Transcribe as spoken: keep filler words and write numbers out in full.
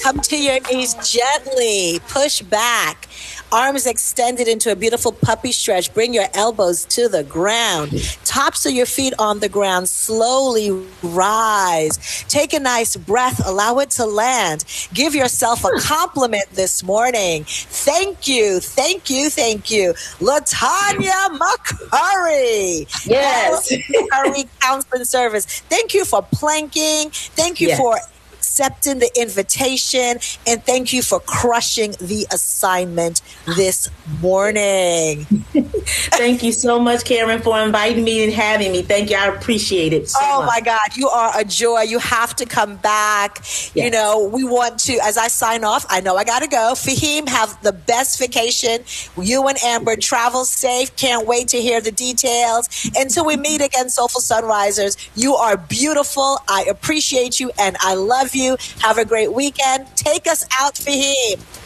Come to your knees gently. Push back. Arms extended into a beautiful puppy stretch. Bring your elbows to the ground. Tops of your feet on the ground. Slowly rise. Take a nice breath. Allow it to land. Give yourself a compliment this morning. Thank you. Thank you. Thank you. Latanya McCurry. Yes. McCurry Counseling Service. Thank you for planking. Thank you yes. for accepting the invitation, and thank you for crushing the assignment this morning. Thank you so much, Karen, for inviting me and having me. Thank you. I appreciate it so Oh, much. my God. You are a joy. You have to come back. Yes. You know, we want to, as I sign off, I know I got to go. Fahim, have the best vacation. You and Amber, travel safe. Can't wait to hear the details. Until we meet again, Soulful Sunrisers, you are beautiful. I appreciate you, and I love you. Have a great weekend. Take us out, Fahim.